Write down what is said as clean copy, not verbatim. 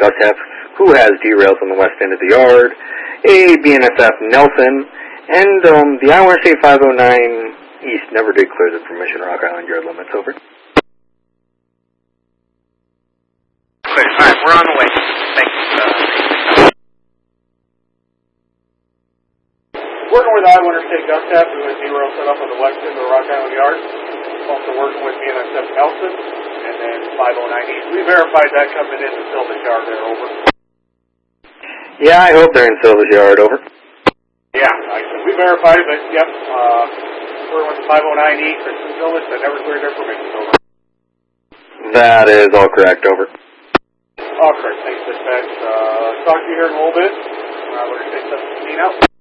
GusTap, who has derails on the west end of the yard, a BNSF Nelson, and the I want to say 509 East never did clear the permission Rock Island yard limits, over. Alright, we're on the way. Thanks. Working with I want to say GusTap, who has derail set up on the west end of the Rock Island yard. Also working with BNSF Nelson, and then 509 East. We verified that coming in the Silva's yard there, over. Yeah, I hope they're in Silva's yard, over. Yeah, we verified it, but yep, we're with 509 East and Silva's that never cleared their permission, over. That is all correct, over. All correct, thanks, dispatch. Talk to you here in a little bit. We're going to say 17 out.